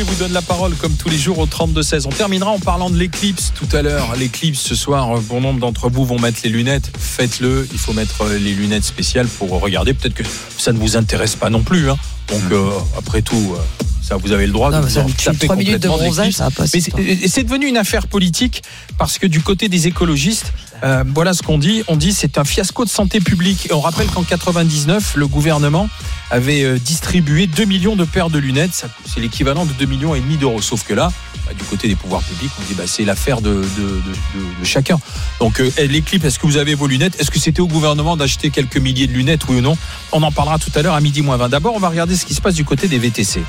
Je vous donne la parole comme tous les jours au 32-16. On terminera en parlant de l'éclipse tout à l'heure. L'éclipse ce soir, bon nombre d'entre vous vont mettre les lunettes. Faites-le, il faut mettre les lunettes spéciales pour regarder. Peut-être que ça ne vous intéresse pas non plus. Donc après tout, ça vous avez le droit de vous en taper 3 minutes de complètement bronzage, ça va pas. Mais c'est devenu une affaire politique parce que du côté des écologistes, voilà ce qu'on dit. On dit c'est un fiasco de santé publique. Et on rappelle qu'en 99, le gouvernement avait distribué 2 millions de paires de lunettes. C'est l'équivalent de 2,5 millions d'euros. Sauf que là, du côté des pouvoirs publics, on dit c'est l'affaire de chacun. Donc l'éclipse, est-ce que vous avez vos lunettes ? Est-ce que c'était au gouvernement d'acheter quelques milliers de lunettes, oui ou non ? On en parlera tout à l'heure à 12:20. D'abord, on va regarder ce qui se passe du côté des VTC.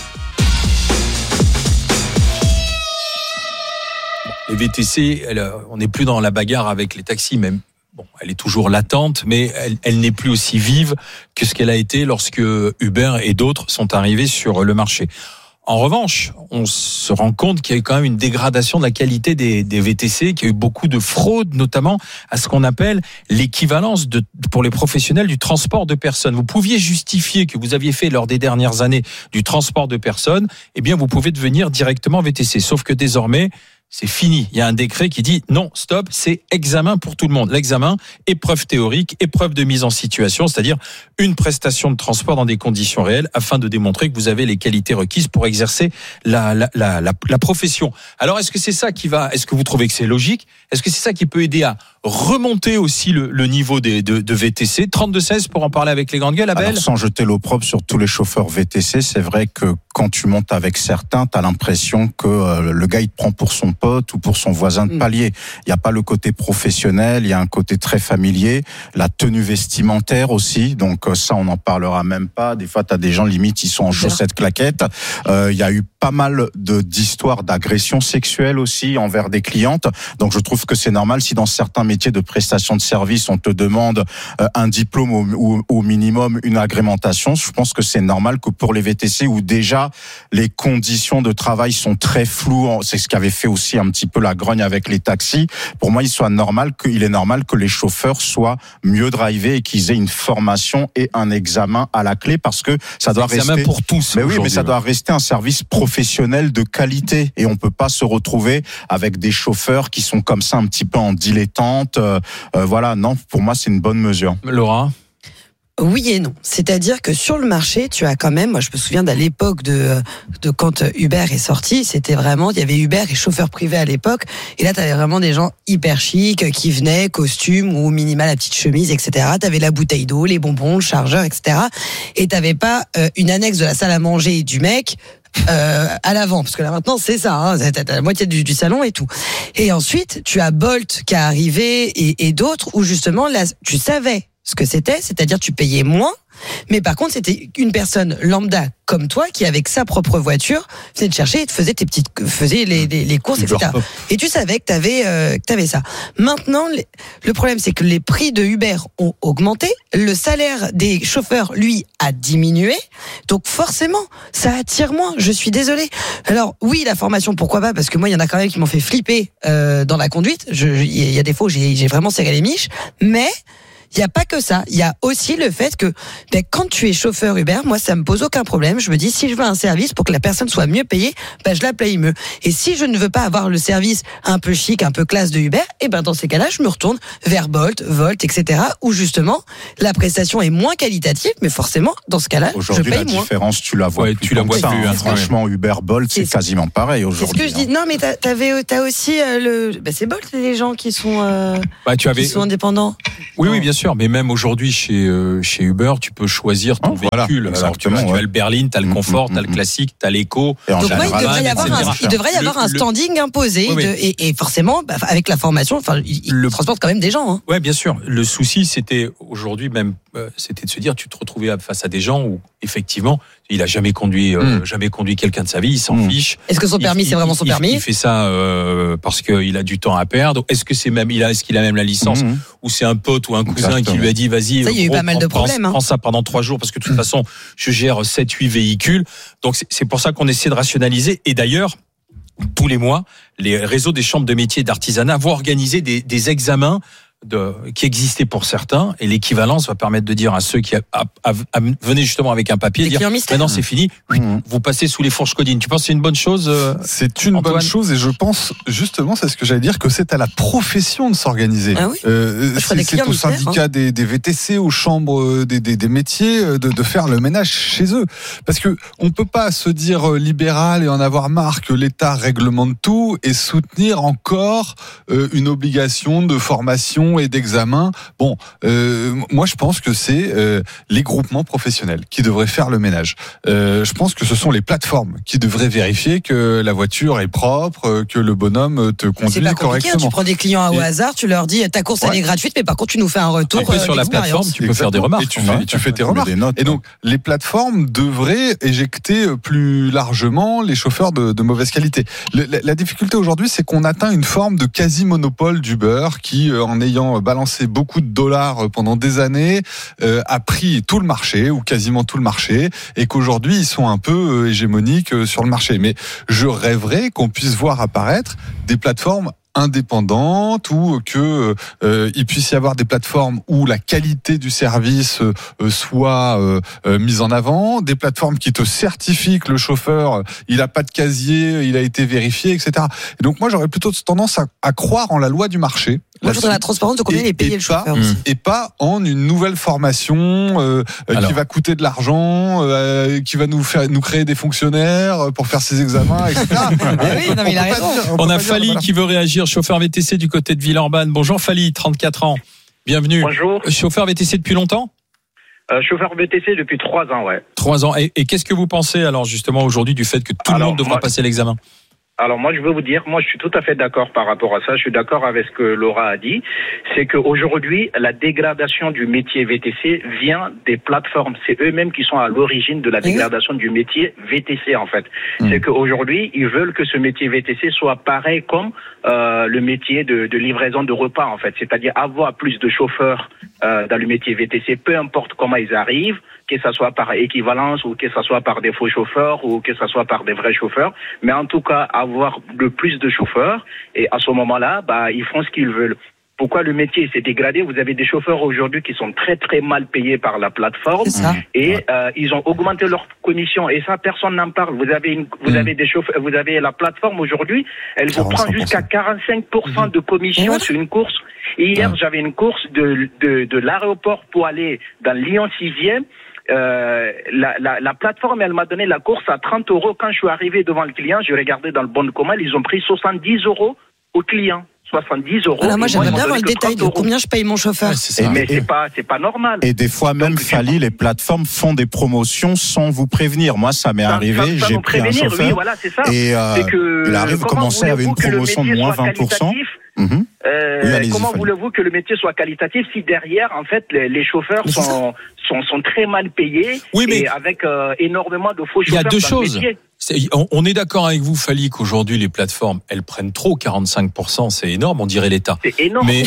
Les VTC, on n'est plus dans la bagarre avec les taxis, même. Bon, elle est toujours latente, mais elle n'est plus aussi vive que ce qu'elle a été lorsque Uber et d'autres sont arrivés sur le marché. En revanche, on se rend compte qu'il y a eu quand même une dégradation de la qualité des VTC, qu'il y a eu beaucoup de fraude, notamment à ce qu'on appelle l'équivalence pour les professionnels du transport de personnes. Vous pouviez justifier que vous aviez fait lors des dernières années du transport de personnes, eh bien vous pouvez devenir directement VTC. Sauf que désormais, c'est fini. Il y a un décret qui dit non, stop, c'est examen pour tout le monde. L'examen, épreuve théorique, épreuve de mise en situation, c'est-à-dire une prestation de transport dans des conditions réelles afin de démontrer que vous avez les qualités requises pour exercer la profession. Alors, est-ce que c'est ça est-ce que vous trouvez que c'est logique ? Est-ce que c'est ça qui peut aider à remonter aussi le niveau de VTC ? 32-16 pour en parler avec les grandes gueules, Abel. Alors, sans jeter l'opprobre sur tous les chauffeurs VTC, c'est vrai que quand tu montes avec certains, t'as l'impression que le gars il te prend pour son pote ou pour son voisin de palier. Il n'y a pas le côté professionnel, il y a un côté très familier, la tenue vestimentaire aussi, donc ça on n'en parlera même pas. Des fois t'as des gens limite ils sont en chaussettes claquettes. Il y a eu pas mal d'histoires d'agressions sexuelles aussi envers des clientes, donc je trouve que c'est normal si dans certains métiers de prestation de service on te demande un diplôme ou au minimum une agrémentation. Je pense que c'est normal que pour les VTC où déjà les conditions de travail sont très floues, c'est ce qu'avait fait aussi un petit peu la grogne avec les taxis. Pour moi, il est normal que les chauffeurs soient mieux drivés et qu'ils aient une formation et un examen à la clé parce que ça doit rester pour tous. Mais oui, mais ça doit rester un service professionnel de qualité et on peut pas se retrouver avec des chauffeurs qui sont comme ça un petit peu en dilettante. Voilà, non, pour moi, c'est une bonne mesure. Laura ? Oui et non. C'est-à-dire que sur le marché, tu as quand même, moi je me souviens de l'époque de quand Uber est sorti, c'était vraiment, il y avait Uber et chauffeur privé à l'époque, et là tu avais vraiment des gens hyper chics qui venaient, costume ou au minimal la petite chemise, etc. Tu avais la bouteille d'eau, les bonbons, le chargeur, etc. Et tu n'avais pas une annexe de la salle à manger du mec à l'avant, parce que là maintenant c'est ça, t'as la moitié du salon et tout. Et ensuite tu as Bolt qui est arrivé et d'autres où justement là tu savais ce que c'était, c'est-à-dire tu payais moins, mais par contre c'était une personne lambda comme toi qui avec sa propre voiture venait te chercher et te faisait les courses, etc. Et tu savais que t'avais ça. Maintenant le problème c'est que les prix de Uber ont augmenté, le salaire des chauffeurs lui a diminué, donc forcément ça attire moins. Je suis désolée. Alors oui, la formation pourquoi pas, parce que moi il y en a quand même qui m'ont fait flipper dans la conduite. Il y a des fois où j'ai vraiment serré les miches, mais il n'y a pas que ça. Il y a aussi le fait que quand tu es chauffeur Uber, moi, ça me pose aucun problème. Je me dis, si je veux un service pour que la personne soit mieux payée, je la paye mieux. Et si je ne veux pas avoir le service un peu chic, un peu classe de Uber, dans ces cas-là, je me retourne vers Bolt, Volt, etc. où justement, la prestation est moins qualitative, mais forcément, dans ce cas-là, je paye moins. Aujourd'hui, la différence, tu la vois plus. Franchement, Uber, Bolt, c'est quasiment pareil aujourd'hui. C'est ce que je dis. Non, mais t'as aussi c'est Bolt, les gens qui sont, qui sont indépendants. Oui, bien sûr. Mais même aujourd'hui, chez Uber, tu peux choisir ton véhicule. Alors, tu as le berline, tu as le confort, tu as le classique, tu as l'éco. Donc, il devrait y avoir un standing imposé. Et forcément, avec la formation, il transporte quand même des gens. Oui, bien sûr. Le souci, c'était aujourd'hui même, c'était de se dire, tu te retrouvais face à des gens où, effectivement, il a jamais conduit quelqu'un de sa vie, il s'en fiche. Est-ce que son permis, c'est vraiment son permis ? Il fait ça parce qu'il a du temps à perdre. Est-ce qu'il a même la licence ou c'est un pote ou un cousin qui lui a dit vas-y, ça, il y a eu pas mal de problèmes. Prends ça pendant 3 jours parce que de toute façon, je gère 7-8 véhicules. Donc c'est pour ça qu'on essaie de rationaliser. Et d'ailleurs, tous les mois, les réseaux des chambres de métiers et d'artisanat vont organiser des examens qui existait pour certains, et l'équivalence va permettre de dire à ceux qui venaient justement avec un papier, dire maintenant c'est fini, vous passez sous les fourches codines. Tu penses que c'est une bonne chose? C'est une bonne chose, et je pense justement, c'est ce que j'allais dire, que c'est à la profession de s'organiser. Ah oui. C'est au syndicat des VTC, aux chambres des métiers de faire le ménage chez eux, parce que on peut pas se dire libéral et en avoir marre que l'État réglemente tout et soutenir encore une obligation de formation et d'examen. Bon, moi je pense que c'est les groupements professionnels qui devraient faire le ménage. Je pense que ce sont les plateformes qui devraient vérifier que la voiture est propre, que le bonhomme te conduit correctement. Tu prends des clients au hasard, tu leur dis ta course elle est gratuite, mais par contre tu nous fais un retour. Après, sur la plateforme, tu peux faire des remarques. Et tu fais tes remarques. Et donc les plateformes devraient éjecter plus largement les chauffeurs de mauvaise qualité. La difficulté aujourd'hui, c'est qu'on atteint une forme de quasi-monopole d'Uber qui, en ayant balancé beaucoup de dollars pendant des années, a pris tout le marché, ou quasiment tout le marché, et qu'aujourd'hui, ils sont un peu hégémoniques sur le marché. Mais je rêverais qu'on puisse voir apparaître des plateformes indépendantes, ou que il puisse y avoir des plateformes où la qualité du service soit mise en avant, des plateformes qui te certifient que le chauffeur il a pas de casier, il a été vérifié, etc. Et donc moi j'aurais plutôt tendance à croire en la loi du marché. Moi, je voudrais la transparence de combien il est payé le chauffeur aussi. Et pas en une nouvelle formation qui va coûter de l'argent, qui va nous créer des fonctionnaires pour faire ses examens, etc. Oui, non, mais il a raison. On a Fali qui veut réagir, chauffeur VTC du côté de Villeurbanne. Bonjour Fali, 34 ans. Bienvenue. Bonjour. Chauffeur VTC depuis longtemps ? Chauffeur VTC depuis 3 ans, ouais. 3 ans. Et qu'est-ce que vous pensez alors justement aujourd'hui du fait que tout le monde devra passer l'examen ? Alors moi, je veux vous dire, moi je suis tout à fait d'accord par rapport à ça. Je suis d'accord avec ce que Laura a dit. C'est qu'aujourd'hui, la dégradation du métier VTC vient des plateformes. C'est eux-mêmes qui sont à l'origine de la dégradation du métier VTC en fait. C'est qu'aujourd'hui, ils veulent que ce métier VTC soit pareil comme le métier de livraison de repas en fait. C'est-à-dire avoir plus de chauffeurs dans le métier VTC, peu importe comment ils arrivent, que ça soit par équivalence ou que ça soit par des faux chauffeurs ou que ça soit par des vrais chauffeurs, mais en tout cas avoir le plus de chauffeurs, et à ce moment-là, ils font ce qu'ils veulent. Pourquoi le métier s'est dégradé? Vous avez des chauffeurs aujourd'hui qui sont très très mal payés par la plateforme, et ils ont augmenté leurs commissions, et ça personne n'en parle. Vous avez des chauffeurs, vous avez la plateforme aujourd'hui, elle vous prend jusqu'à 45% de commission sur une course. Hier, j'avais une course de l'aéroport pour aller dans Lyon 6e. La plateforme, elle m'a donné la course à 30 €. Quand je suis arrivé devant le client, je regardais dans le bon de commande, ils ont pris 70 € au client. 70 €. Voilà, moi j'aimerais bien avoir le détail de combien je paye mon chauffeur. Mais c'est pas normal. Et des fois même, Fali, les plateformes font des promotions sans vous prévenir. Moi, ça m'est arrivé, j'ai pris un chauffeur, oui, voilà, c'est ça. et il arrive à commencer avec une promotion de moins 20%. Comment voulez-vous que le métier soit qualitatif si derrière, en fait, les chauffeurs sont très mal payés, et avec énormément de faux chauffeurs? Il y a deux dans choses. Le métier. On est d'accord avec vous, Fali, qu'aujourd'hui les plateformes, elles prennent trop, 45%, c'est énorme, on dirait l'État. C'est énorme. Mais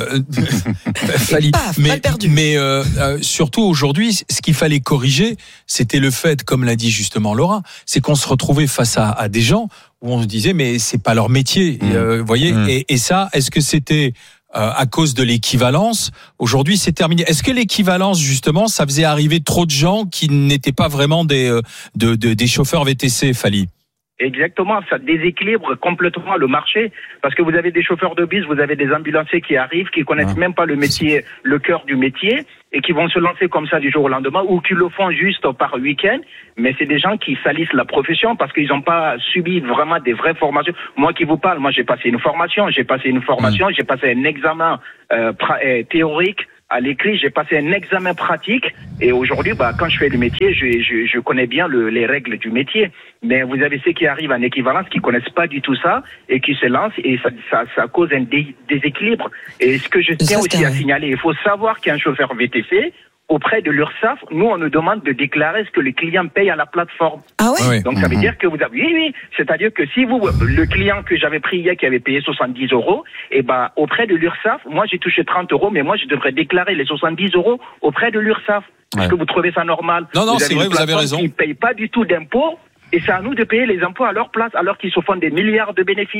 Fali, mais surtout aujourd'hui, ce qu'il fallait corriger, c'était le fait, comme l'a dit justement Laura, c'est qu'on se retrouvait face à des gens où on se disait mais c'est pas leur métier, vous voyez. Et ça, est-ce que c'était à cause de l'équivalence? Aujourd'hui, c'est terminé. Est-ce que l'équivalence, justement, ça faisait arriver trop de gens qui n'étaient pas vraiment des chauffeurs VTC, Fali? Exactement, ça déséquilibre complètement le marché, parce que vous avez des chauffeurs de bus, vous avez des ambulanciers qui arrivent, qui connaissent même pas le métier, le cœur du métier, et qui vont se lancer comme ça du jour au lendemain, ou qui le font juste par week-end, mais c'est des gens qui salissent la profession parce qu'ils n'ont pas subi vraiment des vraies formations. Moi qui vous parle, moi j'ai passé une formation, j'ai passé un examen théorique à l'écrit, j'ai passé un examen pratique, et aujourd'hui, quand je fais le métier, je connais bien les règles du métier. Mais vous avez ceux qui arrivent en équivalence, qui connaissent pas du tout ça, et qui se lancent, et ça cause un déséquilibre. Et ce que je tiens aussi à signaler, il faut savoir qu'un chauffeur VTC, auprès de l'URSSAF, nous, on nous demande de déclarer ce que le client paye à la plateforme. Ah ouais? Donc, ça veut dire que vous avez, oui. C'est-à-dire que si le client que j'avais pris hier, qui avait payé 70 €, auprès de l'URSSAF, moi, j'ai touché 30 €, mais moi, je devrais déclarer les 70 € auprès de l'URSSAF. Est-ce que vous trouvez ça normal? Non, c'est vrai, vous avez raison. Ils ne payent pas du tout d'impôts, et c'est à nous de payer les impôts à leur place, alors qu'ils se font des milliards de bénéfices.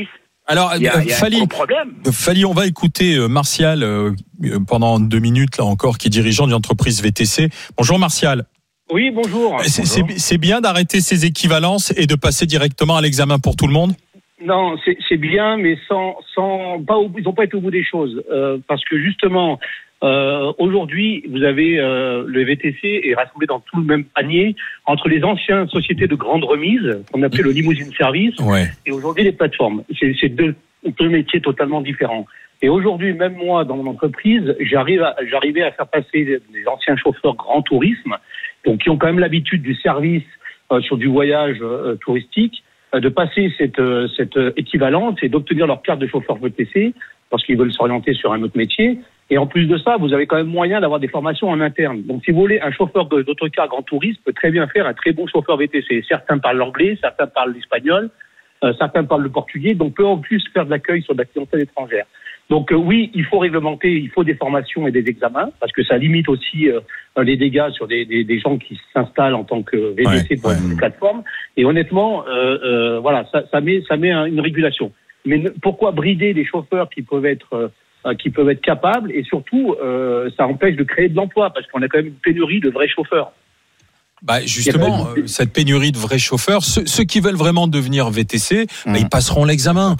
Alors, il y a un gros problème. Fally, on va écouter Martial pendant 2 minutes, là encore, qui est dirigeant d'une entreprise VTC. Bonjour Martial. Oui, bonjour. C'est bien d'arrêter ces équivalences et de passer directement à l'examen pour tout le monde ? Non, c'est bien, mais ils n'ont pas été au bout des choses. Parce que justement, aujourd'hui, vous avez le VTC est rassemblé dans tout le même panier entre les anciennes sociétés de grande remise, qu'on appelait le limousine service, et aujourd'hui les plateformes. C'est deux métiers totalement différents. Et aujourd'hui, même moi, dans mon entreprise, j'arrivais à faire passer des anciens chauffeurs grand tourisme, donc qui ont quand même l'habitude du service sur du voyage touristique, de passer cette équivalence et d'obtenir leur carte de chauffeur VTC parce qu'ils veulent s'orienter sur un autre métier. Et en plus de ça, vous avez quand même moyen d'avoir des formations en interne. Donc, si vous voulez, un chauffeur d'autocar grand tourisme peut très bien faire un très bon chauffeur VTC. Certains parlent l'anglais, certains parlent l'espagnol, certains parlent le portugais, donc peut en plus faire de l'accueil sur de la clientèle étrangère. Donc oui, il faut réglementer, il faut des formations et des examens, parce que ça limite aussi les dégâts sur des gens qui s'installent en tant que VTC pour une plateforme. Et honnêtement, voilà, ça met une régulation. Mais pourquoi brider les chauffeurs qui peuvent être capables, et surtout, ça empêche de créer de l'emploi, parce qu'on a quand même une pénurie de vrais chauffeurs. Bah justement, cette pénurie de vrais chauffeurs, ceux qui veulent vraiment devenir VTC, ils passeront l'examen.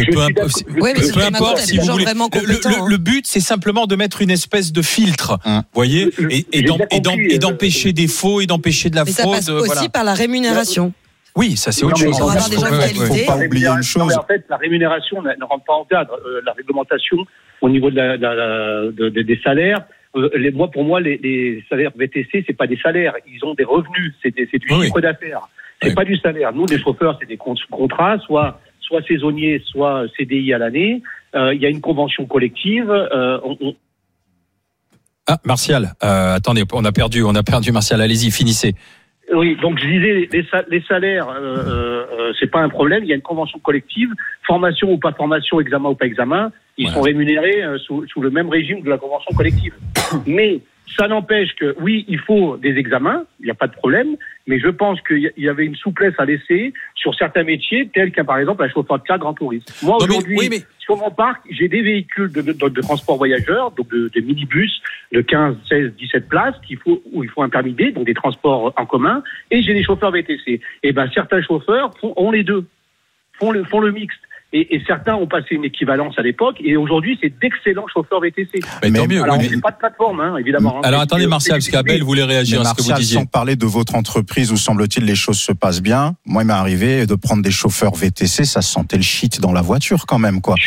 Peu importe si vous voulez. Le but, c'est simplement de mettre une espèce de filtre, voyez, et d'empêcher des faux et d'empêcher de la fraude. Mais ça passe aussi par la rémunération. Oui, ça c'est autre chose. Pour avoir des gens de qualité. Faut pas oublier une chose. En fait, la rémunération ne rentre pas en cadre. La réglementation au niveau des salaires. Pour moi, les salaires VTC, c'est pas des salaires. Ils ont des revenus. C'est du chiffre d'affaires. C'est pas du salaire. Nous, les chauffeurs, c'est des contrats, soit saisonniers, soit CDI à l'année. Il y a une convention collective. Ah, Martial. Attendez, on a perdu Martial. Allez-y, finissez. Oui, donc je disais, les salaires, c'est pas un problème. Il y a une convention collective, formation ou pas formation, examen ou pas examen, ils sont rémunérés sous le même régime de la convention collective. Mais ça n'empêche que, oui, il faut des examens, il n'y a pas de problème, mais je pense qu'il y avait une souplesse à laisser sur certains métiers, tels qu'un, par exemple, un chauffeur de car grand tourisme. Moi, aujourd'hui, sur mon parc, j'ai des véhicules de transport voyageurs, donc de minibus de 15, 16, 17 places où il faut un permis B, donc des transports en commun, et j'ai des chauffeurs VTC. Et ben, certains chauffeurs ont les deux, font le mixte. Et certains ont passé une équivalence à l'époque, et aujourd'hui, c'est d'excellents chauffeurs VTC. Mais tant mieux. Alors, on n'est pas de plateforme, évidemment. Alors, attendez, Martial, parce qu'Abel voulait réagir à ce que vous disiez. Sans parler de votre entreprise où, semble-t-il, les choses se passent bien, moi, il m'est arrivé de prendre des chauffeurs VTC, ça sentait le shit dans la voiture, quand même, quoi.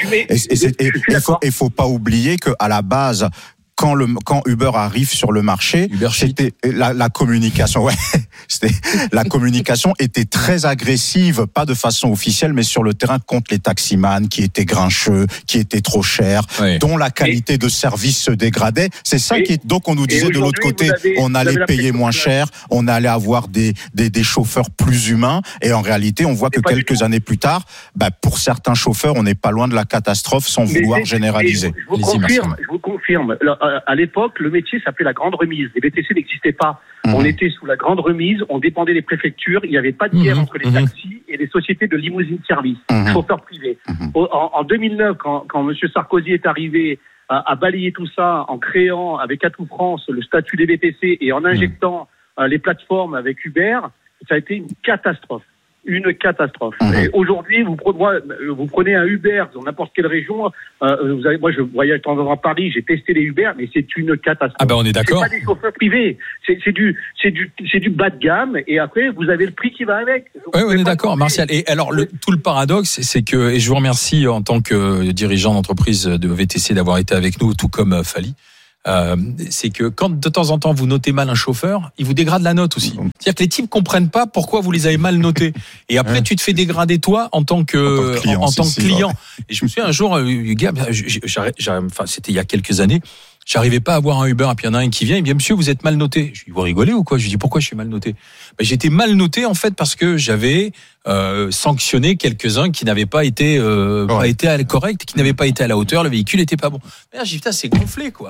Il faut pas oublier qu'à la base, quand Uber arrive sur le marché, c'était la communication. La communication était très agressive, pas de façon officielle, mais sur le terrain contre les taximans qui étaient grincheux, qui étaient trop chers, dont la qualité de service se dégradait. C'est ça donc on nous disait de l'autre côté, on allait payer moins cher, on allait avoir des chauffeurs plus humains, et en réalité, on voit que quelques années plus tard, pour certains chauffeurs, on n'est pas loin de la catastrophe sans vouloir généraliser. Je vous confirme. À l'époque, le métier s'appelait la grande remise. Les VTC n'existaient pas. On était sous la grande remise, on dépendait des préfectures, il n'y avait pas de guerre entre les taxis et les sociétés de limousine service, chauffeurs privés. En 2009, quand M. Sarkozy est arrivé à balayer tout ça en créant avec Atout France le statut des VTC et en injectant les plateformes avec Uber, ça a été une catastrophe. Une catastrophe. Et aujourd'hui, vous prenez un Uber dans n'importe quelle région. Moi, je voyage de temps en temps à Paris, j'ai testé les Uber, mais c'est une catastrophe. Ah ben, on est d'accord. C'est pas des chauffeurs privés. C'est du bas de gamme. Et après, vous avez le prix qui va avec. Oui, on est d'accord, Martial. Et alors, tout le paradoxe, c'est que, et je vous remercie en tant que dirigeant d'entreprise de VTC d'avoir été avec nous, tout comme Fally. C'est que quand de temps en temps vous notez mal un chauffeur, il vous dégrade la note aussi. C'est-à-dire que les types comprennent pas pourquoi vous les avez mal notés. Et après tu te fais dégrader toi en tant que client. Et je me souviens un jour, gars, c'était il y a quelques années, j'arrivais pas à avoir un Uber, et puis il y en a un qui vient, il me dit monsieur, vous êtes mal noté. Je lui dis vous rigolez ou quoi? Je lui dis pourquoi je suis mal noté? J'étais mal noté en fait parce que j'avais sanctionné quelques-uns qui n'avaient pas été corrects, qui n'avaient pas été à la hauteur, le véhicule était pas bon. Je dis putain, c'est gonflé quoi.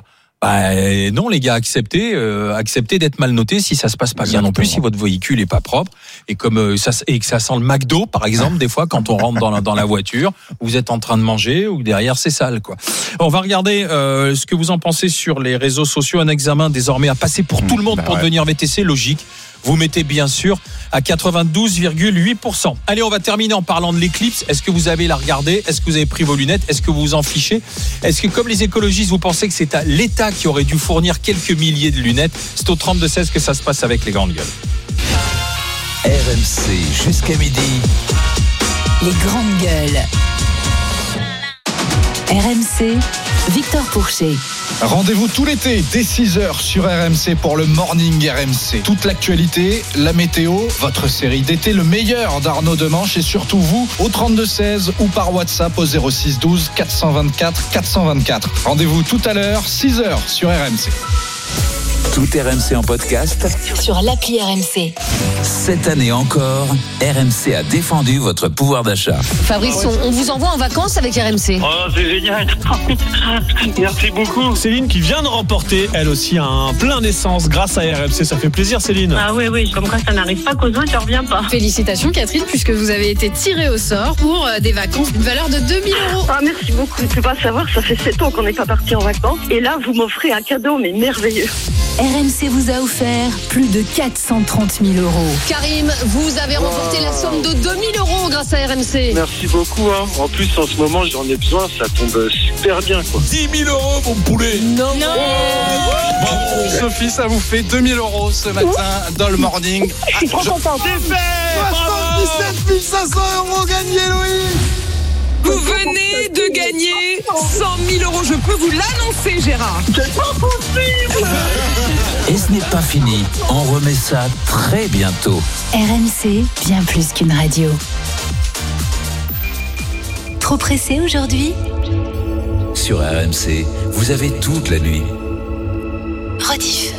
Non les gars, acceptez d'être mal noté si ça se passe pas bien non plus, si votre véhicule est pas propre et que ça sent le McDo par exemple des fois quand on rentre dans la voiture, vous êtes en train de manger ou derrière c'est sale quoi. On va regarder ce que vous en pensez sur les réseaux sociaux. Un examen désormais à passer pour tout le monde pour devenir VTC, logique. Vous mettez bien sûr à 92,8%. Allez, on va terminer en parlant de l'éclipse. Est-ce que vous avez la regardé? Est-ce que vous avez pris vos lunettes? Est-ce que vous vous en fichez? Est-ce que comme les écologistes, vous pensez que c'est à l'État qui aurait dû fournir quelques milliers de lunettes? C'est au 32-16 que ça se passe avec les grandes gueules. RMC jusqu'à midi. Les grandes gueules. RMC, Victor Pourchet. Rendez-vous tout l'été dès 6h sur RMC pour le Morning RMC. Toute l'actualité, la météo, votre série d'été, le meilleur d'Arnaud Demanche et surtout vous au 32-16 ou par WhatsApp au 06 12 424 424. Rendez-vous tout à l'heure, 6h sur RMC. Tout RMC en podcast Sur l'appli RMC. Cette année encore, RMC a défendu votre pouvoir d'achat. Fabrice, on vous envoie en vacances avec RMC. Oh, c'est génial. Merci beaucoup. Céline qui vient de remporter, elle aussi, un plein d'essence grâce à RMC. Ça fait plaisir, Céline. Ah oui, comme quoi ça n'arrive pas qu'aux autres, ça revient pas. Félicitations, Catherine, puisque vous avez été tirée au sort pour des vacances d'une valeur de 2 000 €. Ah, merci beaucoup. Tu peux pas savoir, ça fait 7 ans qu'on n'est pas parti en vacances. Et là, vous m'offrez un cadeau, mais merveilleux. RMC vous a offert plus de 430 000 €. Karim, vous avez remporté la somme de 2 000 € grâce à RMC. Merci beaucoup. En plus, en ce moment, j'en ai besoin. Ça tombe super bien, quoi. 10 000 €, mon poulet. Non. Bravo, Sophie, ça vous fait 2 000 € ce matin dans le Morning. Je suis trop contente. 77 500 € gagnés, Louis. Vous venez de gagner 100 000 €. Je peux vous l'annoncer, Gérard. C'est pas possible. Et ce n'est pas fini. On remet ça très bientôt. RMC, bien plus qu'une radio. Trop pressé aujourd'hui? Sur RMC, vous avez toute la nuit. Rediff.